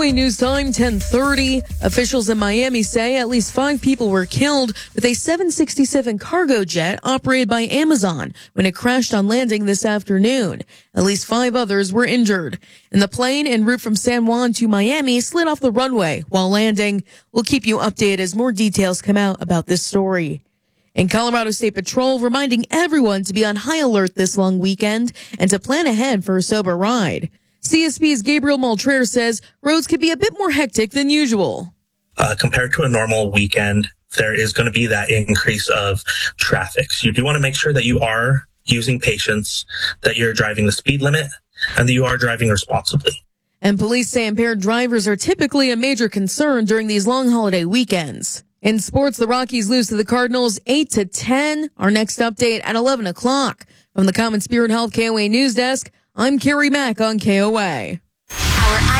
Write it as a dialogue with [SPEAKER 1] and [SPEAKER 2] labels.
[SPEAKER 1] KOA News Time, 10:30. Officials in Miami say at least 5 people were killed with a 767 cargo jet operated by Amazon when it crashed on landing this afternoon. At least 5 others were injured. And the plane en route from San Juan to Miami slid off the runway while landing. We'll keep you updated as more details come out about this story. And Colorado State Patrol reminding everyone to be on high alert this long weekend and to plan ahead for a sober ride. CSP's Gabriel Maltrer says roads could be a bit more hectic than usual.
[SPEAKER 2] Compared to a normal weekend, there is going to be that increase of traffic. So you do want to make sure that you are using patience, that you're driving the speed limit, and that you are driving responsibly.
[SPEAKER 1] And police say impaired drivers are typically a major concern during these long holiday weekends. In sports, the Rockies lose to the Cardinals 8-10. Our next update at 11 o'clock. From the Common Spirit Health KOA News Desk, I'm Carrie Mack on KOA.